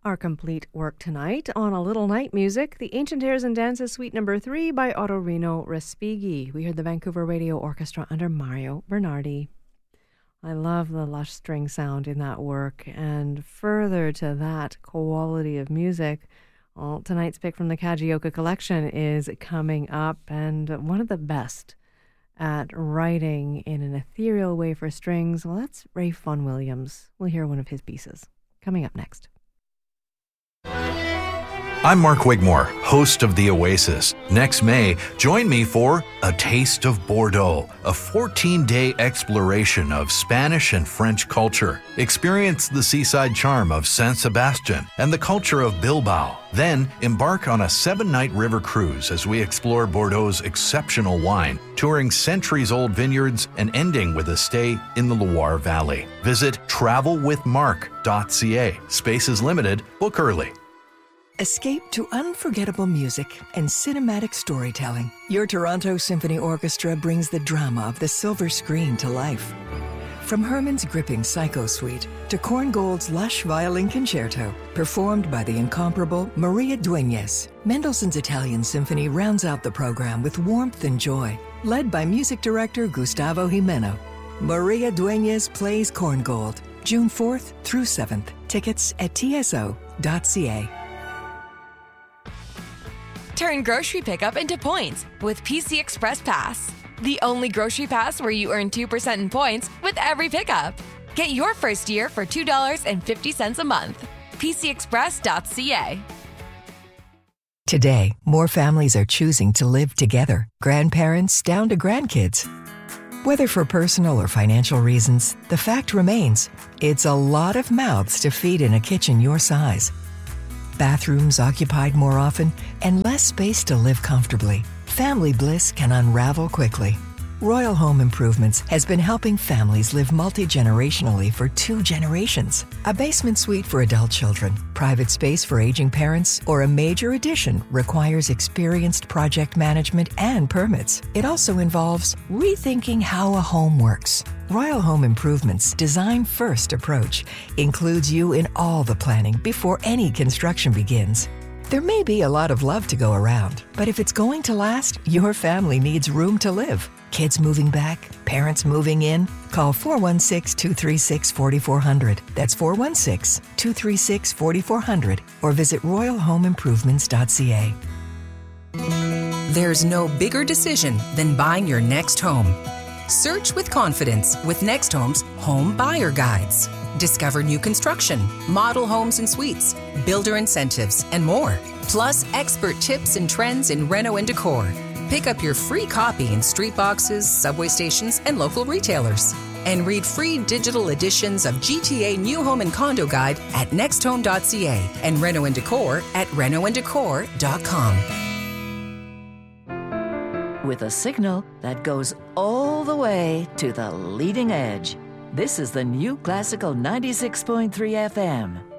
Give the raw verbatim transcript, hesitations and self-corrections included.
Our complete work tonight on A Little Night Music, the Ancient Airs and Dances Suite Number three by Ottorino Respighi. We heard the Vancouver Radio Orchestra under Mario Bernardi. I love the lush string sound in that work, and further to that quality of music, well, tonight's pick from the Kagioka collection is coming up, and one of the best at writing in an ethereal way for strings, well, that's Ralph Vaughan Williams. We'll hear one of his pieces coming up next. I'm Mark Wigmore, host of The Oasis. Next May, join me for A Taste of Bordeaux, a fourteen-day exploration of Spanish and French culture. Experience the seaside charm of San Sebastian and the culture of Bilbao. Then, embark on a seven-night river cruise as we explore Bordeaux's exceptional wine, touring centuries-old vineyards and ending with a stay in the Loire Valley. Visit travel with mark dot c a. Space is limited. Book early. Escape to unforgettable music and cinematic storytelling. Your Toronto Symphony Orchestra brings the drama of the silver screen to life. From Herman's gripping Psycho Suite to Korngold's lush violin concerto, performed by the incomparable Maria Dueñas, Mendelssohn's Italian Symphony rounds out the program with warmth and joy. Led by music director Gustavo Jimeno, Maria Dueñas plays Korngold, June fourth through seventh. Tickets at t s o dot c a. Turn grocery pickup into points with P C Express Pass. The only grocery pass where you earn two percent in points with every pickup. Get your first year for two dollars and fifty cents a month. p c express dot c a. Today, more families are choosing to live together, grandparents down to grandkids. Whether for personal or financial reasons, the fact remains, it's a lot of mouths to feed in a kitchen your size. Bathrooms occupied more often, and less space to live comfortably. Family bliss can unravel quickly. Royal Home Improvements has been helping families live multi-generationally for two generations. A basement suite for adult children, private space for aging parents, or a major addition requires experienced project management and permits. It also involves rethinking how a home works. Royal Home Improvements' design-first approach includes you in all the planning before any construction begins. There may be a lot of love to go around, but if it's going to last, your family needs room to live. Kids moving back, parents moving in. Call four one six, two three six, four four zero zero. That's four one six, two three six, four four zero zero or visit royal home improvements dot c a. There's no bigger decision than buying your next home. Search with confidence with Next Home's Home Buyer Guides. Discover new construction, model homes and suites, builder incentives, and more. Plus expert tips and trends in reno and decor. Pick up your free copy in street boxes, subway stations, and local retailers. And read free digital editions of G T A New Home and Condo Guide at next home dot c a and Reno and Decor at reno and decor dot com. With a signal that goes all the way to the leading edge. This is the New Classical ninety-six point three F M.